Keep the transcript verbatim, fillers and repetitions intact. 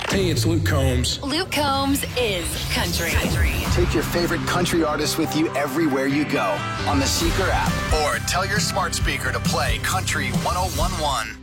Hey, it's Luke Combs. Luke Combs is country. country. Take your favorite country artists with you everywhere you go on the Seeker app. Or tell your smart speaker to play Country one oh one one.